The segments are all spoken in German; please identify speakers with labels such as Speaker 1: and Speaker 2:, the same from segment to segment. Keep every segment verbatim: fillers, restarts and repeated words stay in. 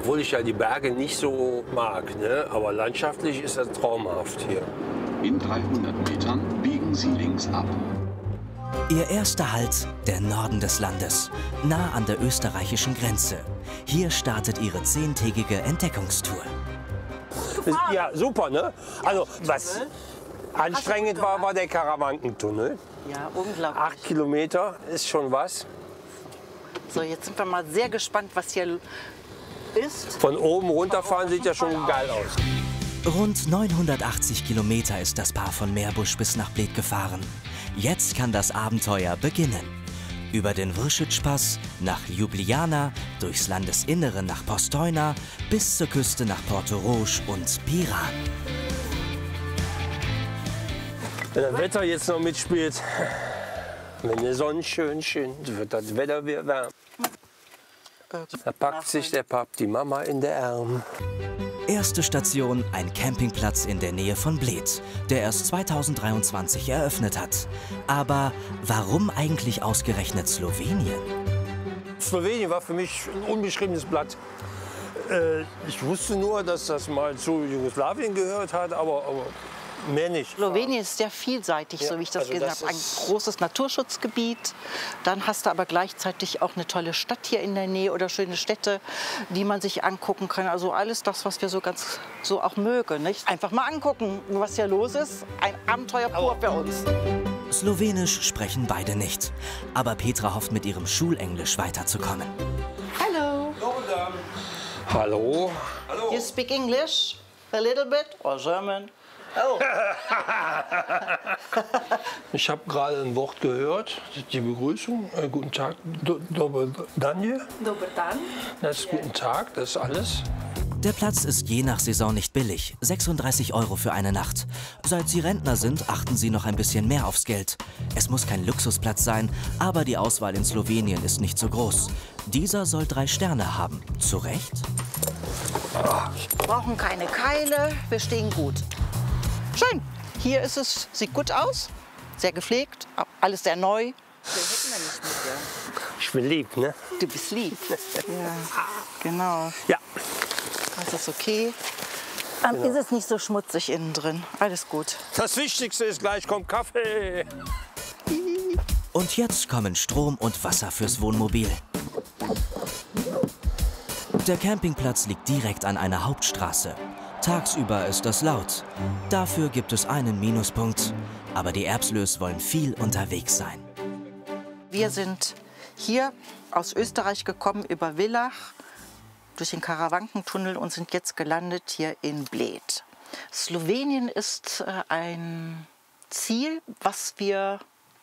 Speaker 1: Obwohl ich ja die Berge nicht so mag, ne? Aber landschaftlich ist das traumhaft hier.
Speaker 2: In dreihundert Metern biegen Sie links ab.
Speaker 3: Ihr erster Halt, der Norden des Landes, nah an der österreichischen Grenze. Hier startet ihre zehntägige Entdeckungstour.
Speaker 1: Ja, super, ne? Also, was anstrengend war, war der Karawankentunnel.
Speaker 4: Ja, unglaublich.
Speaker 1: Acht Kilometer ist schon was.
Speaker 4: So, jetzt sind wir mal sehr gespannt, was hier ist.
Speaker 1: Von oben runterfahren sieht ja schon geil aus.
Speaker 3: Rund neunhundertachtzig Kilometer ist das Paar von Meerbusch bis nach Bled gefahren. Jetzt kann das Abenteuer beginnen. Über den Vršac-Pass nach Ljubljana, durchs Landesinnere nach Postojna bis zur Küste nach Portorož und Piran.
Speaker 1: Wenn das Wetter jetzt noch mitspielt, wenn die Sonne schön scheint, wird das Wetter wieder warm. Da packt sich der Pap die Mama in den Arm.
Speaker 3: Erste Station, ein Campingplatz in der Nähe von Bled, der erst zweitausenddreiundzwanzig eröffnet hat. Aber warum eigentlich ausgerechnet Slowenien?
Speaker 1: Slowenien war für mich ein unbeschriebenes Blatt. Äh, ich wusste nur, dass das mal zu Jugoslawien gehört hat, aber, aber mehr nicht.
Speaker 4: Slowenien ist sehr vielseitig,
Speaker 1: Ja,
Speaker 4: so wie ich das
Speaker 1: also
Speaker 4: gesehen
Speaker 1: das
Speaker 4: habe. Ein
Speaker 1: ist-
Speaker 4: großes Naturschutzgebiet. Dann hast du aber gleichzeitig auch eine tolle Stadt hier in der Nähe oder schöne Städte, die man sich angucken kann. Also alles das, was wir so ganz so auch mögen. Nicht? Einfach mal angucken, was hier los ist. Ein Abenteuer pur für uns.
Speaker 3: Slowenisch sprechen beide nicht. Aber Petra hofft, mit ihrem Schulenglisch weiterzukommen.
Speaker 4: Hallo.
Speaker 1: Hallo?
Speaker 4: You speak English? A little bit? Or German? Oh.
Speaker 1: Ich habe gerade ein Wort gehört, die Begrüßung. Äh, guten Tag, Do- Dober Danje.
Speaker 4: Dober dan.
Speaker 1: Das ist guten Tag, das ist alles.
Speaker 3: Der Platz ist je nach Saison nicht billig, sechsunddreißig Euro für eine Nacht. Seit sie Rentner sind, achten sie noch ein bisschen mehr aufs Geld. Es muss kein Luxusplatz sein, aber die Auswahl in Slowenien ist nicht so groß. Dieser soll drei Sterne haben. Zu Recht?
Speaker 4: Brauchen keine Keile, wir stehen gut. Schön. Hier ist es, sieht gut aus, sehr gepflegt, alles sehr neu. Wir hätten ja nicht mit dir.
Speaker 1: Ich bin lieb, ne?
Speaker 4: Du bist lieb. Ja, genau.
Speaker 1: Ja.
Speaker 4: Das ist okay. Ähm, Ist es nicht so schmutzig innen drin? Alles gut.
Speaker 1: Das Wichtigste ist, gleich kommt Kaffee.
Speaker 3: Und jetzt kommen Strom und Wasser fürs Wohnmobil. Der Campingplatz liegt direkt an einer Hauptstraße. Tagsüber ist das laut. Dafür gibt es einen Minuspunkt. Aber die Erbslös wollen viel unterwegs sein.
Speaker 4: Wir sind hier aus Österreich gekommen über Villach durch den Karawankentunnel und sind jetzt gelandet hier in Bled. Slowenien ist äh, ein Ziel, was wir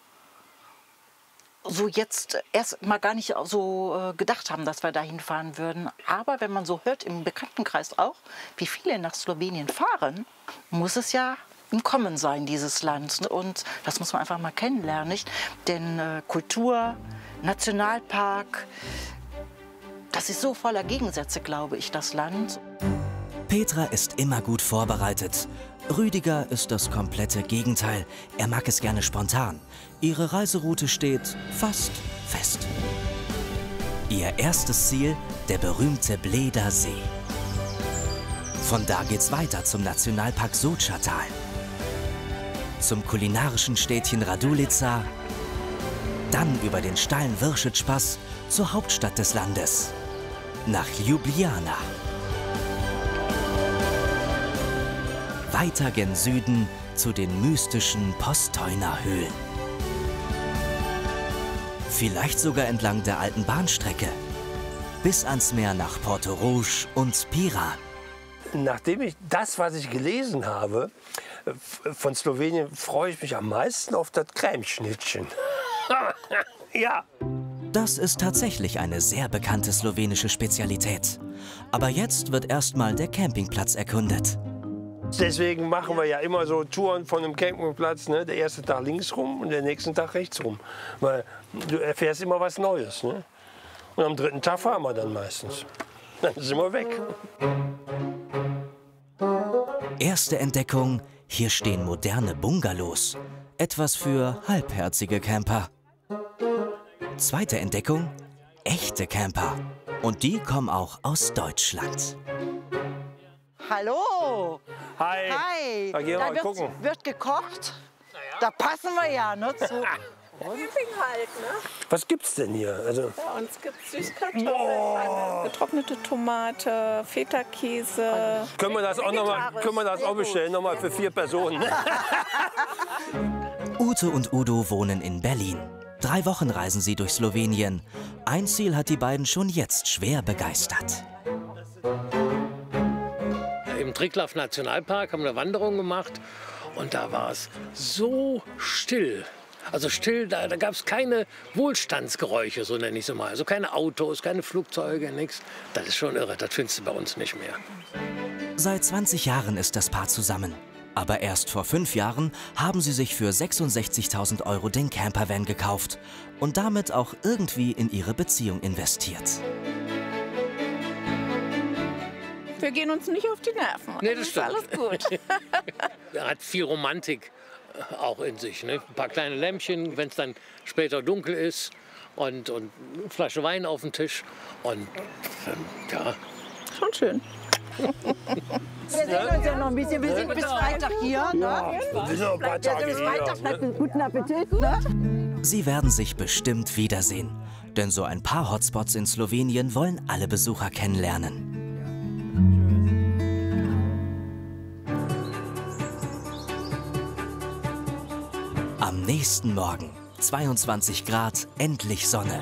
Speaker 4: so jetzt erst mal gar nicht so äh, gedacht haben, dass wir dahin fahren würden. Aber wenn man so hört, im Bekanntenkreis auch, wie viele nach Slowenien fahren, muss es ja im Kommen sein, dieses Land. Und das muss man einfach mal kennenlernen, nicht? Denn äh, Kultur, Nationalpark, das ist so voller Gegensätze, glaube ich, das Land.
Speaker 3: Petra ist immer gut vorbereitet. Rüdiger ist das komplette Gegenteil. Er mag es gerne spontan. Ihre Reiseroute steht fast fest. Ihr erstes Ziel, der berühmte Bleder See. Von da geht's weiter zum Nationalpark Soča-tal, zum kulinarischen Städtchen Radulica, dann über den steilen Vršac-Pass zur Hauptstadt des Landes, nach Ljubljana. Weiter gen Süden zu den mystischen Postojna-Höhlen. Vielleicht sogar entlang der alten Bahnstrecke. Bis ans Meer nach Portorož und Piran.
Speaker 1: Nachdem ich das, was ich gelesen habe, von Slowenien, freue ich mich am meisten auf das Cremeschnittchen. Ja.
Speaker 3: Das ist tatsächlich eine sehr bekannte slowenische Spezialität. Aber jetzt wird erstmal der Campingplatz erkundet.
Speaker 1: Deswegen machen wir ja immer so Touren von einem Campingplatz, ne? Der erste Tag links rum und der nächste Tag rechts rum. Weil du erfährst immer was Neues. Ne? Und am dritten Tag fahren wir dann meistens. Dann sind wir weg.
Speaker 3: Erste Entdeckung, hier stehen moderne Bungalows. Etwas für halbherzige Camper. Zweite Entdeckung, echte Camper. Und die kommen auch aus Deutschland.
Speaker 4: Hallo!
Speaker 1: Hi!
Speaker 4: Hi!
Speaker 1: Da gehen wir
Speaker 4: Da
Speaker 1: mal
Speaker 4: wird,
Speaker 1: gucken.
Speaker 4: wird gekocht. Da passen wir ja, ne? Zu.
Speaker 5: Camping halt, ne?
Speaker 1: Was gibt's denn hier? Also,
Speaker 5: Bei uns gibt es Süßkartoffeln, getrocknete Tomate, Feta-Käse.
Speaker 1: können wir das auch noch mal, können wir das auch bestellen, noch mal für vier Personen?
Speaker 3: Ute und Udo wohnen in Berlin. Drei Wochen reisen sie durch Slowenien. Ein Ziel hat die beiden schon jetzt schwer begeistert.
Speaker 6: Im Triglav Nationalpark haben wir eine Wanderung gemacht und da war es so still. Also still, da, da gab es keine Wohlstandsgeräusche, so nenne ich es mal. Also keine Autos, keine Flugzeuge, nichts. Das ist schon irre, das findest du bei uns nicht mehr.
Speaker 3: Seit zwanzig Jahren ist das Paar zusammen. Aber erst vor fünf Jahren haben sie sich für sechsundsechzigtausend Euro den Campervan gekauft und damit auch irgendwie in ihre Beziehung investiert.
Speaker 5: Wir gehen uns nicht auf die Nerven.
Speaker 6: Nee, das
Speaker 5: ist
Speaker 6: stimmt.
Speaker 5: alles gut.
Speaker 6: Er hat viel Romantik auch in sich. Ne? Ein paar kleine Lämpchen, wenn es dann später dunkel ist und, und eine Flasche Wein auf dem Tisch. Und ähm, ja.
Speaker 5: Schon schön.
Speaker 4: Wir sehen uns ja noch ein bisschen. Wir sind bis Freitag hier. Ne?
Speaker 1: Wir sind noch ein paar
Speaker 4: Wir sind
Speaker 1: Tage
Speaker 4: bis Freitag.
Speaker 1: hier. Ne?
Speaker 4: Guten Appetit. Ne?
Speaker 3: Sie werden sich bestimmt wiedersehen. Denn so ein paar Hotspots in Slowenien wollen alle Besucher kennenlernen. Am nächsten Morgen, zweiundzwanzig Grad, endlich Sonne.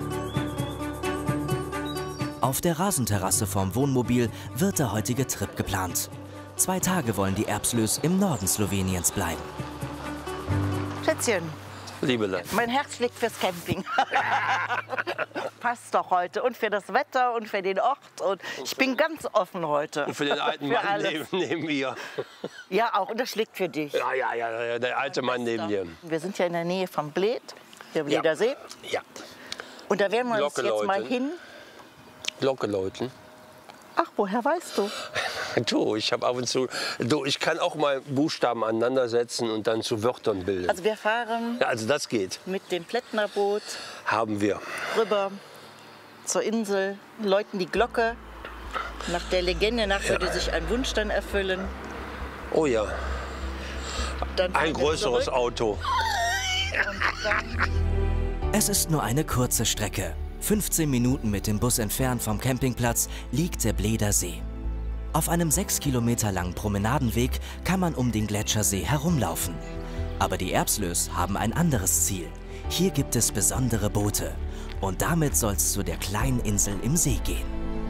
Speaker 3: Auf der Rasenterrasse vorm Wohnmobil wird der heutige Trip geplant. Zwei Tage wollen die Erbslös im Norden Sloweniens bleiben.
Speaker 4: Schätzchen,
Speaker 1: Liebe Leute.
Speaker 4: mein Herz schlägt fürs Camping. Passt doch heute. Und für das Wetter und für den Ort. Und ich bin ganz offen heute.
Speaker 1: Und für den alten
Speaker 4: Für
Speaker 1: Mann
Speaker 4: alles.
Speaker 1: neben, neben mir.
Speaker 4: Ja, auch. Und das schlägt für dich.
Speaker 1: Ja, ja, ja, ja, der alte Mann neben dir.
Speaker 4: Wir sind ja in der Nähe vom Bled, der Bleder See.
Speaker 1: Ja.
Speaker 4: Und da werden wir uns
Speaker 1: Glocke
Speaker 4: jetzt mal
Speaker 1: läuten.
Speaker 4: hin.
Speaker 1: Glocke läuten.
Speaker 4: Ach, woher weißt du?
Speaker 1: Du, ich habe ab und zu, du, ich kann auch mal Buchstaben aneinandersetzen und dann zu Wörtern bilden.
Speaker 4: Also wir fahren
Speaker 1: Ja, also das geht.
Speaker 4: mit dem Plättnerboot
Speaker 1: Haben wir.
Speaker 4: rüber zur Insel, läuten die Glocke. Nach der Legende nach würde sich ein Wunsch dann erfüllen.
Speaker 1: Oh ja,
Speaker 4: Dann fahren
Speaker 1: ein
Speaker 4: wir
Speaker 1: größeres
Speaker 4: zurück.
Speaker 1: Auto.
Speaker 4: Und dann
Speaker 3: Es ist nur eine kurze Strecke. fünfzehn Minuten mit dem Bus entfernt vom Campingplatz liegt der Bleder See. Auf einem sechs Kilometer langen Promenadenweg kann man um den Gletschersee herumlaufen. Aber die Erbslös haben ein anderes Ziel. Hier gibt es besondere Boote. Und damit soll es zu der kleinen Insel im See gehen.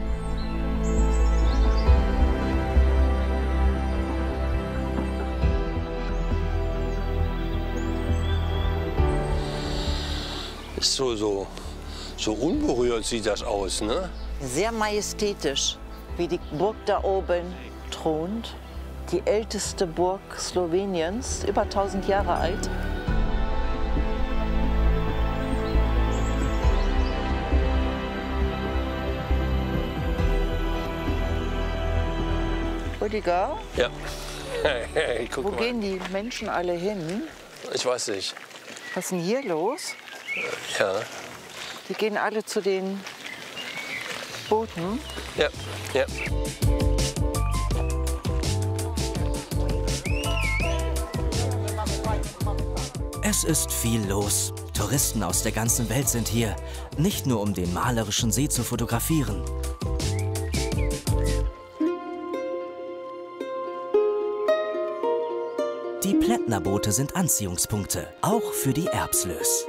Speaker 1: Ist so, so, so unberührt sieht das aus, ne?
Speaker 4: sehr majestätisch, wie die Burg da oben thront. Die älteste Burg Sloweniens, über tausend Jahre alt. Rüdiger,
Speaker 1: Ja. Ich guck
Speaker 4: wo
Speaker 1: mal.
Speaker 4: gehen die Menschen alle hin?
Speaker 1: Ich weiß nicht.
Speaker 4: Was ist denn hier los?
Speaker 1: Ja.
Speaker 4: Die gehen alle zu den Booten.
Speaker 1: Ja. Ja.
Speaker 3: Es ist viel los. Touristen aus der ganzen Welt sind hier. Nicht nur um den malerischen See zu fotografieren. Die Plättnerboote sind Anziehungspunkte, auch für die Erbslös.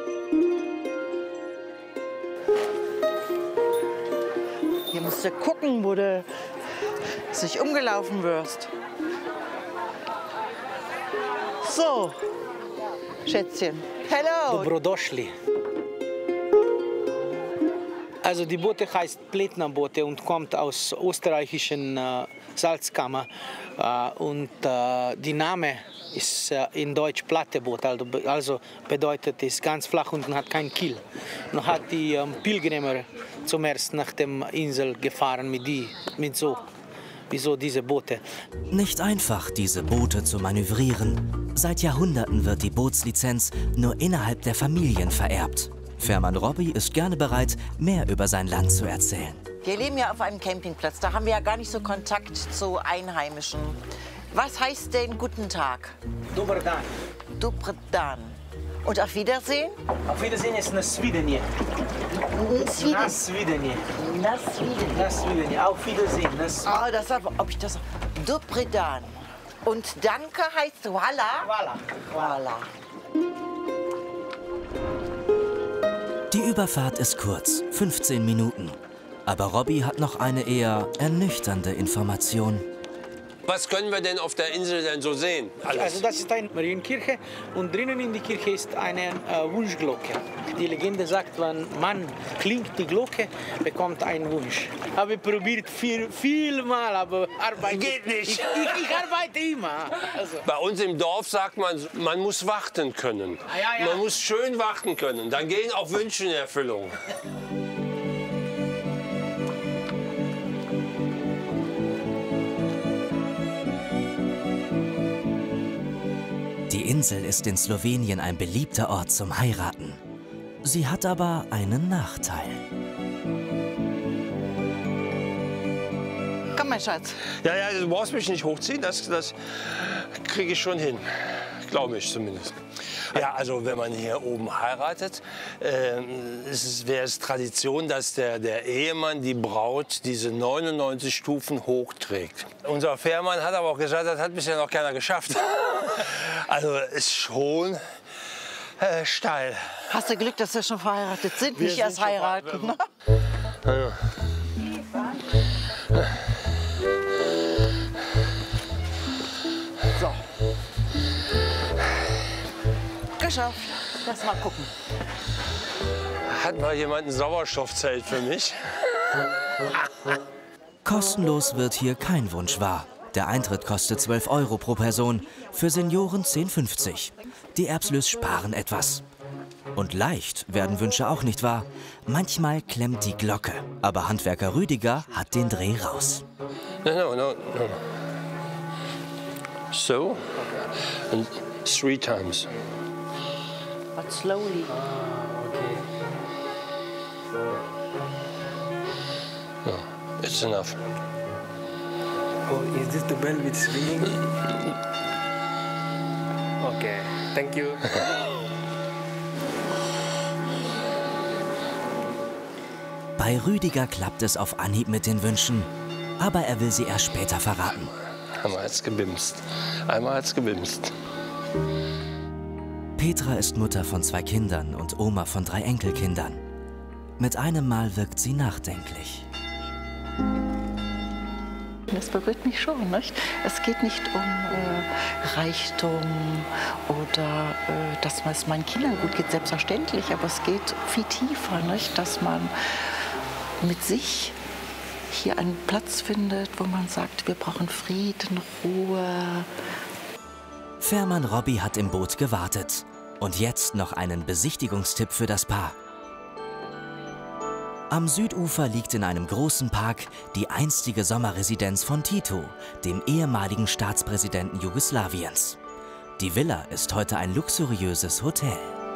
Speaker 4: Hier musst du gucken, wo du sich umgelaufen wirst. So, Schätzchen. Hello.
Speaker 7: Dobrodošli. Also die Boote heißt Plättnerboote und kommt aus österreichischen äh, Salzkammer. Äh, und äh, die Name ist äh, in Deutsch Platteboot, also, also bedeutet es ganz flach und hat kein Kiel. Und hat die ähm, Pilgerer zuerst nach der Insel gefahren mit, die, mit so, mit so diese Boote.
Speaker 3: Nicht einfach, diese Boote zu manövrieren. Seit Jahrhunderten wird die Bootslizenz nur innerhalb der Familien vererbt. Fährmann Robby ist gerne bereit, mehr über sein Land zu erzählen.
Speaker 4: Wir leben ja auf einem Campingplatz, da haben wir ja gar nicht so Kontakt zu Einheimischen. Was heißt denn guten Tag?
Speaker 7: Dobar dan.
Speaker 4: Dobar dan. Und auf Wiedersehen?
Speaker 7: Auf Wiedersehen ist na svidenje.
Speaker 4: Sweden.
Speaker 7: Na svidenje.
Speaker 4: Na Sweden.
Speaker 7: Na svidenje. Auf Wiedersehen. Na svidenje.
Speaker 4: Ah, das hat, ob ich das. Dobar dan. Und Danke heißt Walla?
Speaker 7: Voilà.
Speaker 4: Walla.
Speaker 3: Die Überfahrt ist kurz, fünfzehn Minuten. Aber Robby hat noch eine eher ernüchternde Information.
Speaker 1: Was können wir denn auf der Insel denn so sehen? Alles.
Speaker 7: Also das ist eine Marienkirche und drinnen in der Kirche ist eine äh, Wunschglocke. Die Legende sagt, wenn man klingt die Glocke, bekommt einen Wunsch. Habe ich probiert viel, viel Mal, aber arbeite
Speaker 1: Geht nicht.
Speaker 7: Ich, ich, ich arbeite immer. Also.
Speaker 1: Bei uns im Dorf sagt man, man muss warten können.
Speaker 7: Ah, ja, ja.
Speaker 1: Man muss schön warten können. Dann gehen auch Wünsche in Erfüllung.
Speaker 3: Die Insel ist in Slowenien ein beliebter Ort zum Heiraten. Sie hat aber einen Nachteil.
Speaker 4: Komm, mein Schatz.
Speaker 1: Ja, ja, du brauchst mich nicht hochziehen, das, das kriege ich schon hin. Glaube ich zumindest. Ja, also wenn man hier oben heiratet, äh, wäre es Tradition, dass der, der Ehemann die Braut diese neunundneunzig Stufen hochträgt. Unser Fährmann hat aber auch gesagt, das hat bisher noch keiner geschafft. Also ist schon äh, steil.
Speaker 4: Hast du Glück, dass wir schon verheiratet sind,
Speaker 1: Wir
Speaker 4: nicht
Speaker 1: sind
Speaker 4: erst
Speaker 1: schon
Speaker 4: heiraten. Ne?
Speaker 1: Ja.
Speaker 4: So. Geschafft. Lass mal gucken.
Speaker 1: Hat mal jemand ein Sauerstoffzelt für mich?
Speaker 3: Kostenlos wird hier kein Wunsch wahr. Der Eintritt kostet zwölf Euro pro Person, für Senioren zehn fünfzig. Die Erbslös sparen etwas. Und leicht werden Wünsche auch nicht wahr. Manchmal klemmt die Glocke, aber Handwerker Rüdiger hat den Dreh raus.
Speaker 1: No, no, no, no. So, and three times.
Speaker 4: But slowly.
Speaker 1: No, it's enough.
Speaker 8: Oh, is this the bell which is ringing? Okay, thank you.
Speaker 3: Bei Rüdiger klappt es auf Anhieb mit den Wünschen, aber er will sie erst später verraten.
Speaker 1: Einmal hat's gebimst. Einmal hat's gebimst.
Speaker 3: Petra ist Mutter von zwei Kindern und Oma von drei Enkelkindern. Mit einem Mal wirkt sie nachdenklich.
Speaker 4: Das berührt mich schon, nicht? Es geht nicht um äh, Reichtum oder äh, dass es meinen Kindern gut geht, selbstverständlich. Aber es geht viel tiefer, nicht? Dass man mit sich hier einen Platz findet, wo man sagt, wir brauchen Frieden, Ruhe.
Speaker 3: Fährmann Robby hat im Boot gewartet. Und jetzt noch einen Besichtigungstipp für das Paar. Am Südufer liegt in einem großen Park die einstige Sommerresidenz von Tito, dem ehemaligen Staatspräsidenten Jugoslawiens. Die Villa ist heute ein luxuriöses Hotel.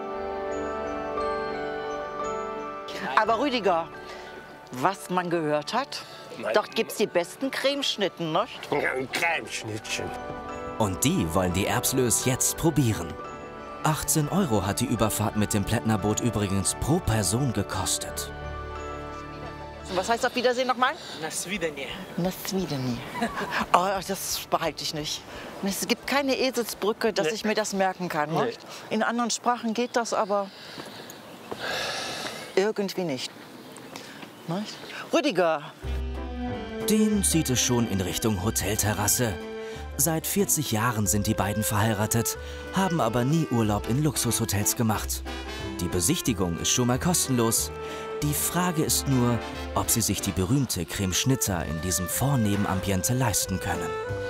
Speaker 4: Aber Rüdiger, was man gehört hat, dort gibt es die besten Cremeschnitten, nicht?
Speaker 1: Ein Cremeschnittchen.
Speaker 3: Und die wollen die Erbslös jetzt probieren. achtzehn Euro hat die Überfahrt mit dem Plättnerboot übrigens pro Person gekostet.
Speaker 4: Was heißt auf Wiedersehen nochmal?
Speaker 7: Na svidenje.
Speaker 4: Na Sweden. Oh, das behalte ich nicht. Es gibt keine Eselsbrücke, dass
Speaker 1: Nee.
Speaker 4: ich mir das merken kann.
Speaker 1: Nee.
Speaker 4: Nicht? In anderen Sprachen geht das, aber irgendwie nicht. Nicht? Rüdiger,
Speaker 3: Den zieht es schon in Richtung Hotelterrasse. Seit vierzig Jahren sind die beiden verheiratet, haben aber nie Urlaub in Luxushotels gemacht. Die Besichtigung ist schon mal kostenlos. Die Frage ist nur, ob sie sich die berühmte Creme Schnitter in diesem vornehmen Ambiente leisten können.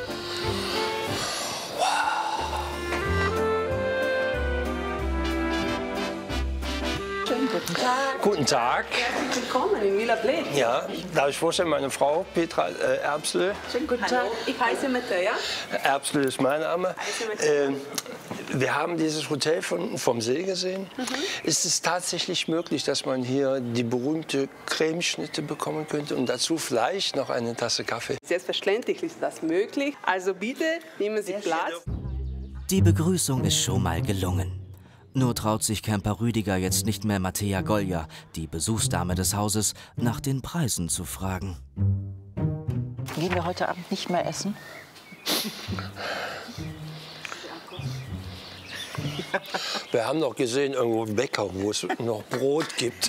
Speaker 4: schönen guten Tag.
Speaker 1: Guten Tag.
Speaker 5: Herzlich willkommen in Villa Bled.
Speaker 1: Ja, darf ich vorstellen, meine Frau Petra äh, Erbslö.
Speaker 5: Schönen guten Tag. Ich heiße Mette, ja?
Speaker 1: Erbslö ist mein Name. Ähm, wir haben dieses Hotel von, vom See gesehen. Mhm. Ist es tatsächlich möglich, dass man hier die berühmte Cremeschnitte bekommen könnte und dazu vielleicht noch eine Tasse Kaffee?
Speaker 5: Selbstverständlich ist das möglich. Also bitte nehmen Sie Platz.
Speaker 3: Die Begrüßung ist schon mal gelungen. Nur traut sich Camper Rüdiger jetzt nicht mehr Mattea Golja, die Besuchsdame des Hauses, nach den Preisen zu fragen.
Speaker 4: Gehen wir heute Abend nicht mehr essen?
Speaker 1: Wir haben noch gesehen, irgendwo einen Bäcker, wo es noch Brot gibt.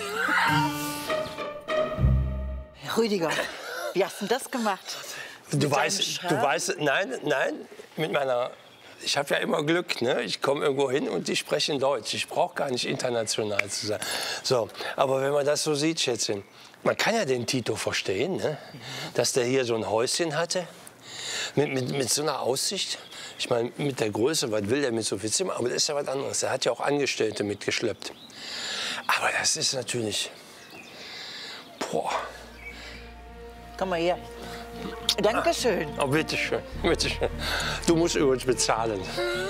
Speaker 4: Rüdiger, wie hast du das gemacht?
Speaker 1: Du weißt, du weißt, nein, nein, mit meiner... Ich habe ja immer Glück, ne? Ich komme irgendwo hin und die sprechen Deutsch. Ich brauche gar nicht international zu sein. So, aber wenn man das so sieht, Schätzchen, man kann ja den Tito verstehen, ne? Dass der hier so ein Häuschen hatte, mit, mit, mit so einer Aussicht. Ich meine, mit der Größe, was will der mit so viel Zimmer? Aber das ist ja was anderes. Er hat ja auch Angestellte mitgeschleppt. Aber das ist natürlich... Boah.
Speaker 4: Komm mal her. Dankeschön.
Speaker 1: Oh, bitteschön, bitteschön. Du musst übrigens bezahlen.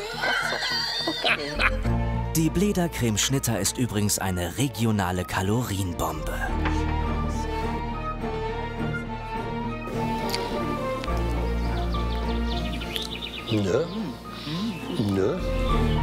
Speaker 3: Die Bleder Creme Schnitter ist übrigens eine regionale Kalorienbombe.
Speaker 1: Ne? Ne?